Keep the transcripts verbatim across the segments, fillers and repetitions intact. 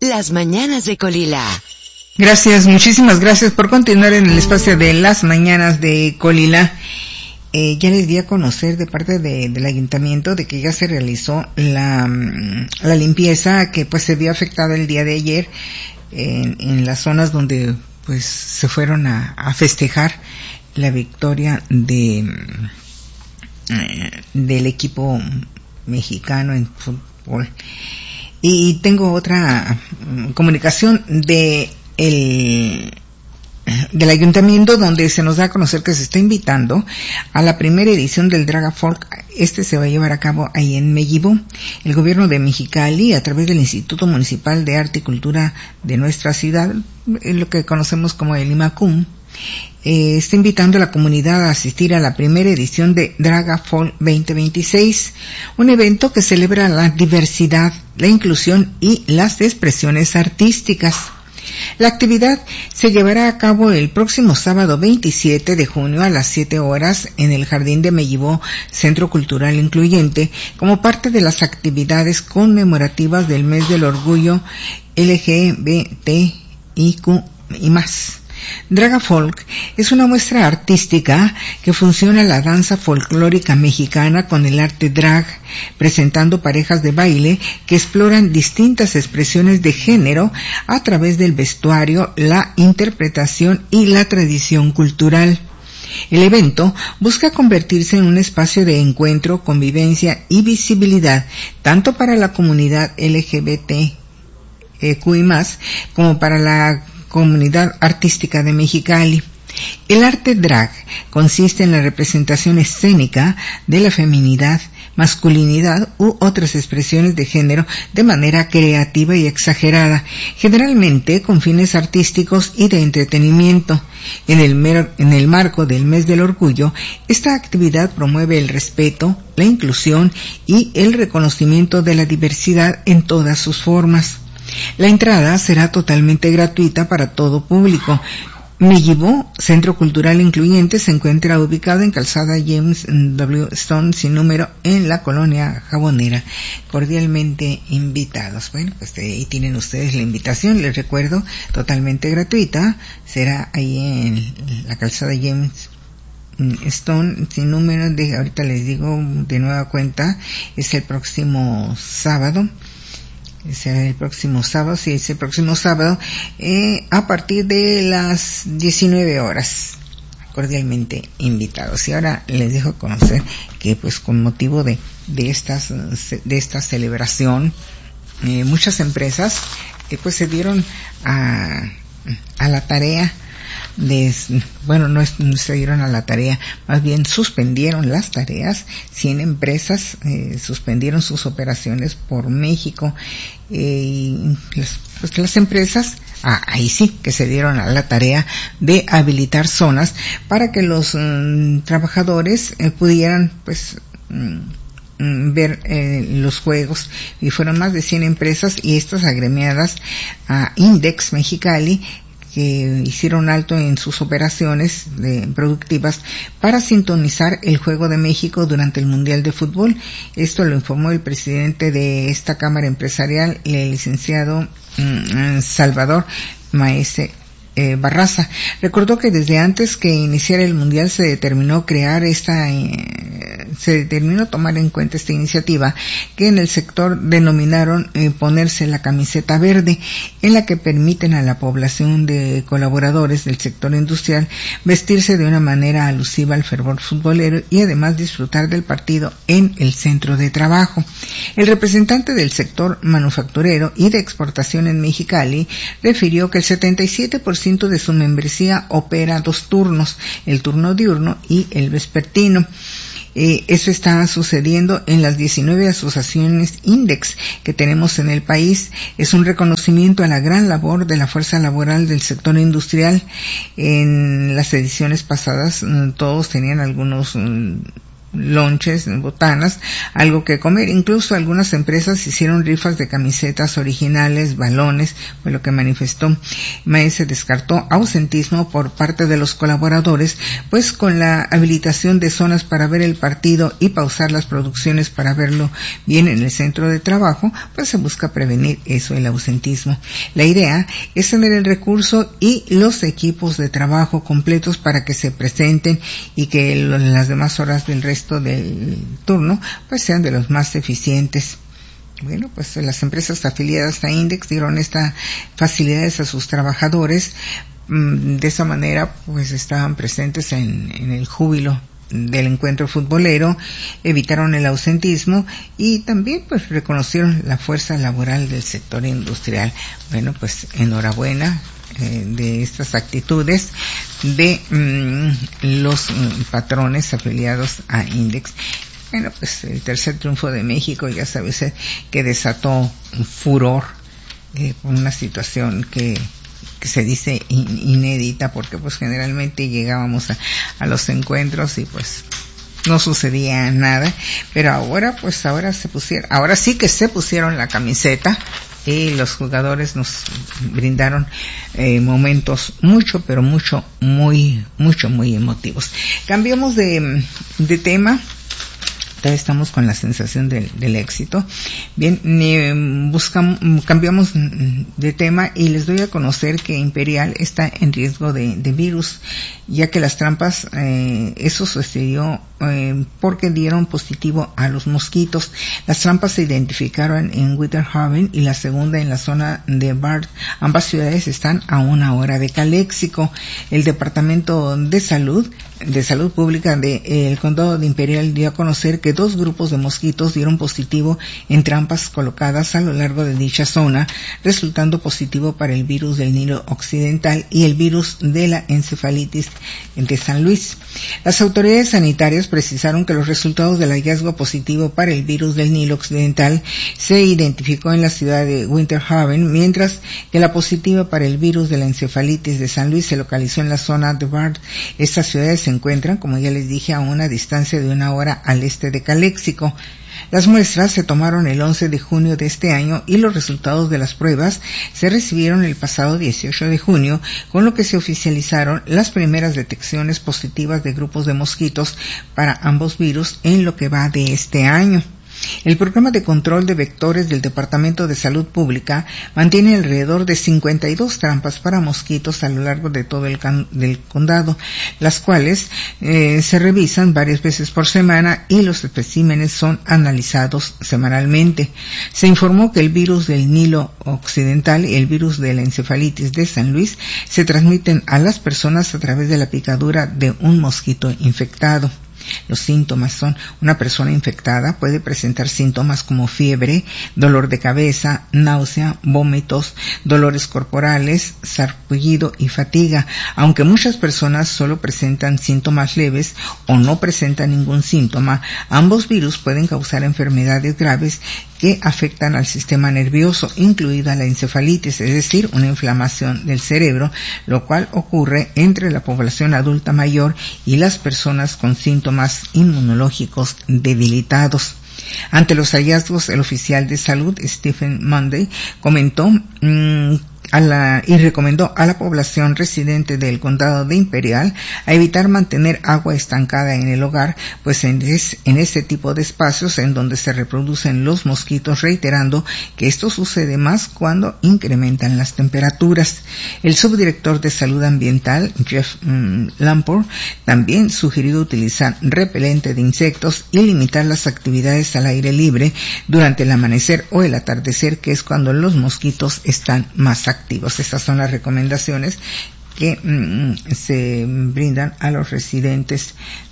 Las Mañanas de Colila. Gracias, muchísimas gracias por continuar en el espacio de Las Mañanas de Colila. Eh, ya les di a conocer de parte de, del ayuntamiento de que ya se realizó la, la limpieza que pues se vio afectada el día de ayer en, en las zonas donde pues se fueron a, a festejar la victoria de eh, del equipo mexicano en fútbol. Y tengo otra comunicación de el del ayuntamiento donde se nos da a conocer que se está invitando a la primera edición del Draga Folk. Este se va a llevar a cabo ahí en Mellibó. El gobierno de Mexicali, a través del Instituto Municipal de Arte y Cultura de nuestra ciudad, lo que conocemos como el IMACUM, eh, está invitando a la comunidad a asistir a la primera edición de Draga Folk veinte veintiséis, un evento que celebra la diversidad, la inclusión y las expresiones artísticas. La actividad se llevará a cabo el próximo sábado veintisiete de junio a las siete horas en el Jardín de Mellibó, Centro Cultural Incluyente, como parte de las actividades conmemorativas del mes del orgullo L G B T I Q y más. Draga Folk es una muestra artística que fusiona la danza folclórica mexicana con el arte drag, presentando parejas de baile que exploran distintas expresiones de género a través del vestuario, la interpretación y la tradición cultural. El evento busca convertirse en un espacio de encuentro, convivencia y visibilidad, tanto para la comunidad L G B T Q y más, como para la comunidad artística de Mexicali. El arte drag consiste en la representación escénica de la feminidad, masculinidad u otras expresiones de género de manera creativa y exagerada, generalmente con fines artísticos y de entretenimiento. En el, mer- en el marco del mes del orgullo, esta actividad promueve el respeto, la inclusión y el reconocimiento de la diversidad en todas sus formas. La entrada será totalmente gratuita para todo público. Mellibó, Centro Cultural Incluyente, se encuentra ubicado en Calzada James W. Stone, sin número, en la colonia Jabonera. Cordialmente invitados. Bueno, pues ahí tienen ustedes la invitación, les recuerdo, totalmente gratuita. Será ahí en la Calzada James Stone, sin número, de, ahorita les digo de nueva cuenta, es el próximo sábado. Será el próximo sábado, sí, es el próximo sábado, eh, a partir de las diecinueve horas. Cordialmente invitados. Y ahora les dejo conocer que, pues, con motivo de, de estas, de esta celebración, eh, muchas empresas, eh, pues, se dieron a, a la tarea de, bueno, no, no se dieron a la tarea, más bien suspendieron las tareas. cien empresas eh, suspendieron sus operaciones por México, eh, y las, pues las empresas, ah, ahí sí que se dieron a la tarea de habilitar zonas para que los um, trabajadores eh, pudieran, pues, um, ver eh, los juegos, y fueron más de cien empresas y estas agremiadas a Index Mexicali, que hicieron alto en sus operaciones de, productivas para sintonizar el Juego de México durante el Mundial de Fútbol. Esto lo informó el presidente de esta Cámara Empresarial, el licenciado mmm, Salvador Maese Eh, Barraza. Recordó que desde antes que iniciara el Mundial se determinó crear esta, eh, se determinó tomar en cuenta esta iniciativa que en el sector denominaron eh, ponerse la camiseta verde, en la que permiten a la población de colaboradores del sector industrial vestirse de una manera alusiva al fervor futbolero y además disfrutar del partido en el centro de trabajo. El representante del sector manufacturero y de exportación en Mexicali refirió que el setenta y siete por ciento de su membresía opera dos turnos, el turno diurno y el vespertino. Eh, eso está sucediendo en las diecinueve asociaciones Index que tenemos en el país. Es un reconocimiento a la gran labor de la fuerza laboral del sector industrial. En las ediciones pasadas todos tenían algunos lonches, botanas, algo que comer. Incluso algunas empresas hicieron rifas de camisetas originales, balones, fue lo que manifestó. Maes se descartó ausentismo por parte de los colaboradores, pues con la habilitación de zonas para ver el partido y pausar las producciones para verlo bien en el centro de trabajo, pues se busca prevenir eso, el ausentismo. La idea es tener el recurso y los equipos de trabajo completos para que se presenten y que las demás horas del resto del turno pues sean de los más eficientes. Bueno, pues las empresas afiliadas a Index dieron estas facilidades a sus trabajadores. De esa manera pues estaban presentes en, en el júbilo del encuentro futbolero, evitaron el ausentismo y también pues reconocieron la fuerza laboral del sector industrial. Bueno, pues enhorabuena eh, de estas actitudes de mmm, los mmm, patrones afiliados a Index. Bueno, pues el tercer triunfo de México, ya sabes, eh, que desató un furor, eh, una situación que que se dice in, inédita, porque pues generalmente llegábamos a, a los encuentros y pues no sucedía nada, pero ahora pues ahora se pusieron, ahora sí que se pusieron la camiseta y los jugadores nos brindaron eh, momentos mucho, pero mucho, muy, mucho, muy emotivos. Cambiamos de, de tema. Estamos con la sensación del, del éxito. Bien, eh, buscamos, cambiamos de tema y les doy a conocer que Imperial está en riesgo de, de virus, ya que las trampas, eh, eso sucedió eh, porque dieron positivo a los mosquitos. Las trampas se identificaron en Winter Haven y la segunda en la zona de Bard. Ambas ciudades están a una hora de Caléxico. El Departamento de Salud de Salud Pública del de, Condado de Imperial dio a conocer que dos grupos de mosquitos dieron positivo en trampas colocadas a lo largo de dicha zona, resultando positivo para el virus del Nilo Occidental y el virus de la encefalitis de San Luis. Las autoridades sanitarias precisaron que los resultados del hallazgo positivo para el virus del Nilo Occidental se identificó en la ciudad de Winter Haven, mientras que la positiva para el virus de la encefalitis de San Luis se localizó en la zona de Bard. Estas ciudades se encuentran, como ya les dije, a una distancia de una hora al este de Caléxico. Las muestras se tomaron el once de junio de este año y los resultados de las pruebas se recibieron el pasado dieciocho de junio, con lo que se oficializaron las primeras detecciones positivas de grupos de mosquitos para ambos virus en lo que va de este año. El programa de control de vectores del Departamento de Salud Pública mantiene alrededor de cincuenta y dos trampas para mosquitos a lo largo de todo el can- del condado, las cuales eh, se revisan varias veces por semana y los especímenes son analizados semanalmente. Se informó que el virus del Nilo Occidental y el virus de la encefalitis de San Luis se transmiten a las personas a través de la picadura de un mosquito infectado. Los síntomas son: una persona infectada puede presentar síntomas como fiebre, dolor de cabeza, náusea, vómitos, dolores corporales, sarpullido y fatiga. Aunque muchas personas solo presentan síntomas leves o no presentan ningún síntoma, ambos virus pueden causar enfermedades graves que afectan al sistema nervioso, incluida la encefalitis, es decir, una inflamación del cerebro, lo cual ocurre entre la población adulta mayor y las personas con síntomas inmunológicos debilitados. Ante los hallazgos, el oficial de salud, Stephen Monday, comentó mmm, a la, y recomendó a la población residente del condado de Imperial a evitar mantener agua estancada en el hogar, pues en, es, en este tipo de espacios en donde se reproducen los mosquitos, reiterando que esto sucede más cuando incrementan las temperaturas. El subdirector de salud ambiental, Jeff mm, Lamport, también sugirió utilizar repelente de insectos y limitar las actividades al aire libre durante el amanecer o el atardecer, que es cuando los mosquitos están más activos. Activos. Estas son las recomendaciones que mm, se brindan a los residentes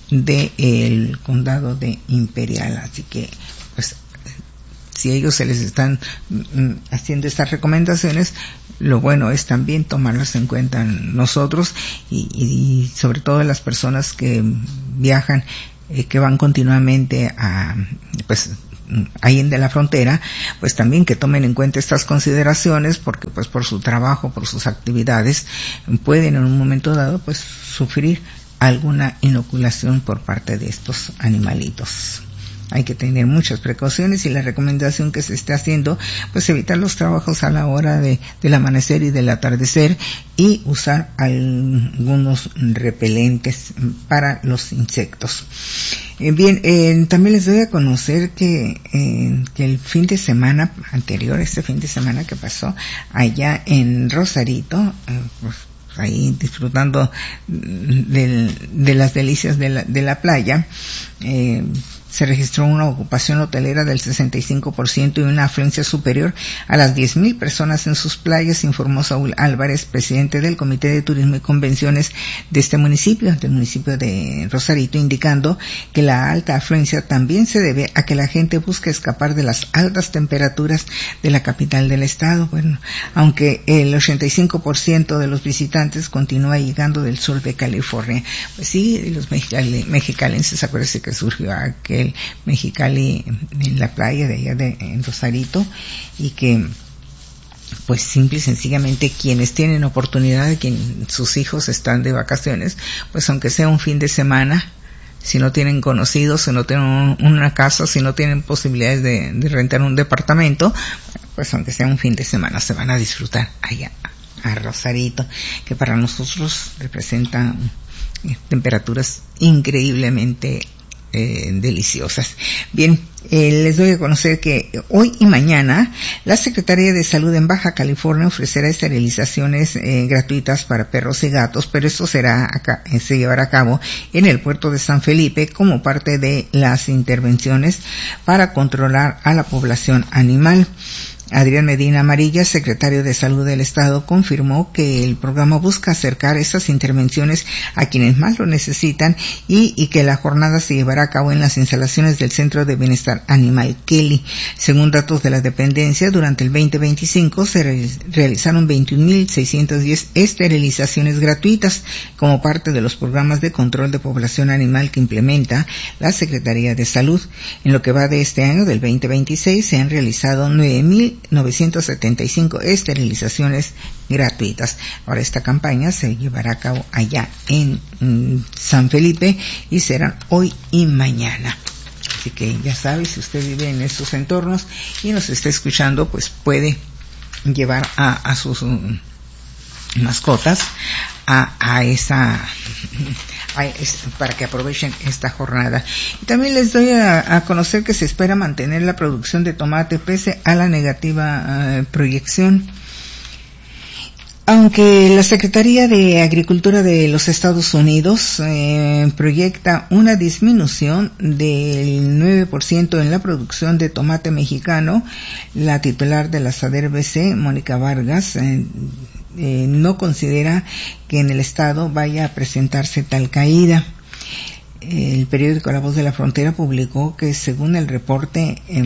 del condado de Imperial. Así que, pues, si ellos se les están mm, haciendo estas recomendaciones, lo bueno es también tomarlas en cuenta nosotros y, y sobre todo las personas que viajan, eh, que van continuamente a, pues, ahí en de la frontera, pues también que tomen en cuenta estas consideraciones, porque pues por su trabajo, por sus actividades, pueden en un momento dado pues sufrir alguna inoculación por parte de estos animalitos. Hay que tener muchas precauciones y la recomendación que se está haciendo, pues evitar los trabajos a la hora de, del amanecer y del atardecer y usar algunos repelentes para los insectos. Eh, bien, eh, también les doy a conocer que, eh, que el fin de semana anterior, este fin de semana que pasó allá en Rosarito, eh, pues ahí disfrutando de, de las delicias de la, de la playa, eh, se registró una ocupación hotelera del sesenta y cinco por ciento y una afluencia superior a las diez mil personas en sus playas, informó Saúl Álvarez, presidente del Comité de Turismo y Convenciones de este municipio, del municipio de Rosarito, indicando que la alta afluencia también se debe a que la gente busca escapar de las altas temperaturas de la capital del estado. Bueno, aunque el ochenta y cinco por ciento de los visitantes continúa llegando del sur de California. Pues sí, los mexicali, mexicalenses, acuérdense que surgió aquel Mexicali en la playa de allá de en Rosarito, y que pues simple y sencillamente quienes tienen oportunidad, de quien sus hijos están de vacaciones, pues aunque sea un fin de semana, si no tienen conocidos, si no tienen un, una casa, si no tienen posibilidades de, de rentar un departamento, pues aunque sea un fin de semana se van a disfrutar allá a Rosarito, que para nosotros representa eh, temperaturas increíblemente Eh, deliciosas. Bien, eh, les doy a conocer que hoy y mañana la Secretaría de Salud en Baja California ofrecerá esterilizaciones eh, gratuitas para perros y gatos, pero esto será acá, eh, se llevará a cabo en el puerto de San Felipe como parte de las intervenciones para controlar a la población animal. Adrián Medina Amarilla, secretario de Salud del Estado, confirmó que el programa busca acercar esas intervenciones a quienes más lo necesitan y, y que la jornada se llevará a cabo en las instalaciones del Centro de Bienestar Animal Kelly. Según datos de la dependencia, durante el veinte veinticinco se re- realizaron veintiún mil seiscientas diez esterilizaciones gratuitas como parte de los programas de control de población animal que implementa la Secretaría de Salud. En lo que va de este año, del veinte veintiséis, se han realizado nueve mil novecientos setenta y cinco esterilizaciones gratuitas. Ahora esta campaña se llevará a cabo allá en mm, San Felipe y serán hoy y mañana. Así que ya sabe, si usted vive en estos entornos y nos está escuchando, pues puede llevar a, a sus um, mascotas a, a esa a, es, para que aprovechen esta jornada. Y también les doy a, a conocer que se espera mantener la producción de tomate pese a la negativa uh, proyección. Aunque la Secretaría de Agricultura de los Estados Unidos eh, proyecta una disminución del nueve por ciento en la producción de tomate mexicano, la titular de la SADER B C, Mónica Vargas, eh, eh, no considera que en el estado vaya a presentarse tal caída. El periódico La Voz de la Frontera publicó que según el reporte, eh,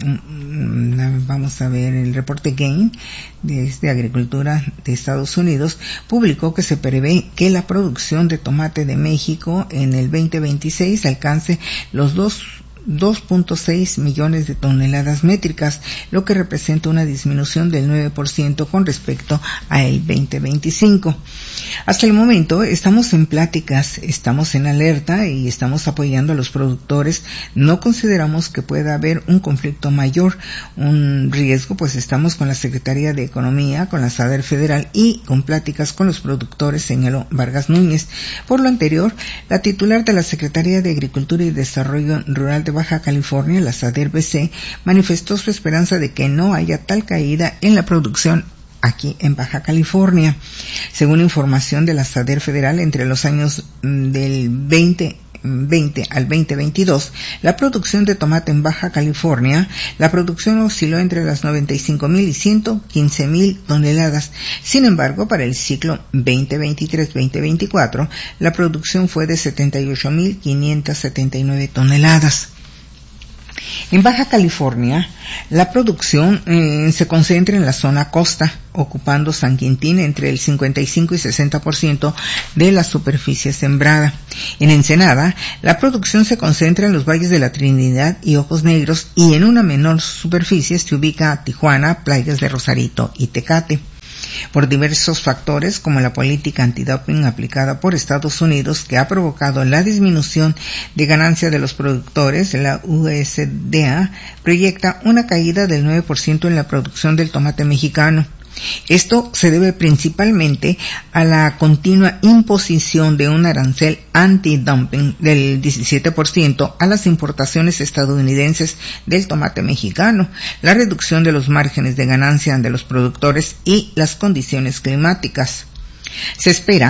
vamos a ver, el reporte Gain de, de Agricultura de Estados Unidos publicó que se prevé que la producción de tomate de México en el veinte veintiséis alcance los dos dos punto seis millones de toneladas métricas, lo que representa una disminución del nueve por ciento con respecto a el veinte veinticinco. Hasta el momento estamos en pláticas, estamos en alerta y estamos apoyando a los productores. No consideramos que pueda haber un conflicto mayor, un riesgo, pues estamos con la Secretaría de Economía, con la SADER Federal y con pláticas con los productores, señaló Vargas Núñez. Por lo anterior, la titular de la Secretaría de Agricultura y Desarrollo Rural de Baja California, la SADER B C, manifestó su esperanza de que no haya tal caída en la producción aquí en Baja California. Según información de la SADER Federal, entre los años del veinte veinte al veinte veintidós, la producción de tomate en Baja California, la producción osciló entre las noventa y cinco mil y ciento quince mil toneladas. Sin embargo, para el ciclo veinte veintitrés veinte veinticuatro, la producción fue de setenta y ocho mil quinientas setenta y nueve toneladas. En Baja California, la producción eh, se concentra en la zona costa, ocupando San Quintín entre el cincuenta y cinco y sesenta por ciento de la superficie sembrada. En Ensenada, la producción se concentra en los valles de la Trinidad y Ojos Negros, y en una menor superficie se ubica Tijuana, playas de Rosarito y Tecate. por diversos factores como la política antidoping aplicada por Estados Unidos, que ha provocado la disminución de ganancia de los productores. La U S D A proyecta una caída del nueve por ciento en la producción del tomate mexicano. Esto se debe principalmente a la continua imposición de un arancel anti-dumping del diecisiete por ciento a las importaciones estadounidenses del tomate mexicano, la reducción de los márgenes de ganancia de los productores y las condiciones climáticas. Se espera